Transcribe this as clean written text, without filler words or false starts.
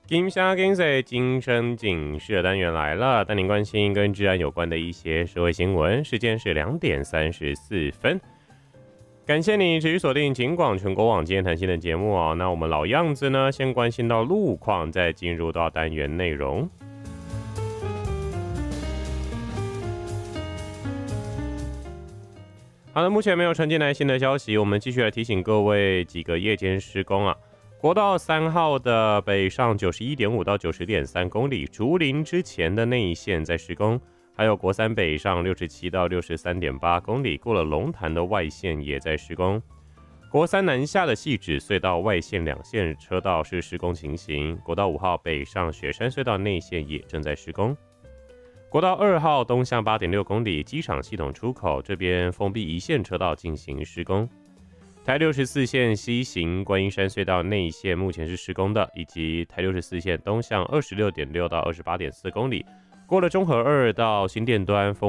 金虾金水今生警示的单元来了，带您关心跟治安有关的一些社会新闻。时间是2:34。感谢你持续锁定警广全国网今天谈新的节目哦。那我们老样子呢，先关心到路况，再进入到单元内容。好的，目前没有传进来新的消息，我们继续来提醒各位几个夜间施工啊。国道3号的北上91.5到90.3公里，竹林之前的那一线在施工，还有国三北上67到63.8公里，过了龙潭的外线也在施工。国三南下的汐止隧道外线2线车道是施工情形，国道5号北上雪山隧道内线也正在施工。国道2号东向8.6公里，机场系统出口这边封闭一线车道进行施工。台64线西行观音山隧道内线目前是施工的，以及台64线东向26.6到28.4公里，过了中和2到新店端封